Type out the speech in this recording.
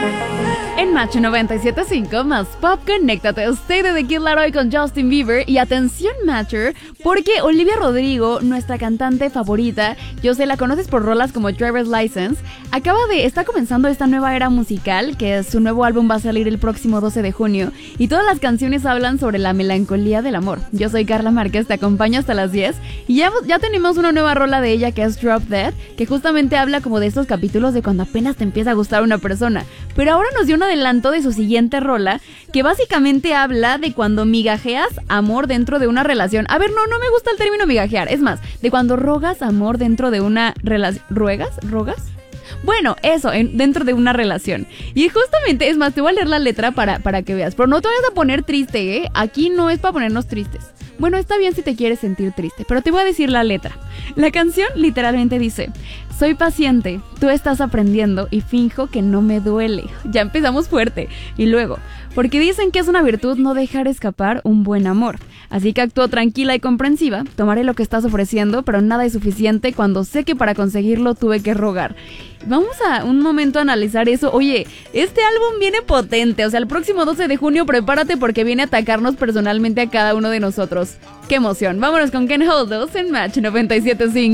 En Match 97.5, más pop, conéctate. Stay de The Kid Laroi con Justin Bieber. Y atención, Matcher, porque Olivia Rodrigo, nuestra cantante favorita, yo sé, la conoces por rolas como Driver's License, está comenzando esta nueva era musical, que su nuevo álbum va a salir el próximo 12 de junio. Y todas las canciones hablan sobre la melancolía del amor. Yo soy Carla Márquez, te acompaño hasta las 10. Y ya tenemos una nueva rola de ella que es Drop Dead, que justamente habla como de estos capítulos de cuando apenas te empieza a gustar una persona. Pero ahora nos dio un adelanto de su siguiente rola, que básicamente habla de cuando migajeas amor dentro de una relación. A ver, no me gusta el término migajear, es más, de cuando rogas amor dentro de una relación. ¿Rogas? Bueno, eso, dentro de una relación. Y justamente, es más, te voy a leer la letra para que veas. Pero no te vayas a poner triste, ¿eh? Aquí no es para ponernos tristes. Bueno, está bien si te quieres sentir triste, pero te voy a decir la letra. La canción literalmente dice: soy paciente, tú estás aprendiendo y finjo que no me duele. Ya empezamos fuerte. Y luego, porque dicen que es una virtud no dejar escapar un buen amor. Así que actúo tranquila y comprensiva, tomaré lo que estás ofreciendo, pero nada es suficiente cuando sé que para conseguirlo tuve que rogar. Vamos a un momento a analizar eso. Oye, este álbum viene potente, o sea, el próximo 12 de junio prepárate porque viene a atacarnos personalmente a cada uno de nosotros. ¡Qué emoción! Vámonos con Can't Hold Us en Match 97.5.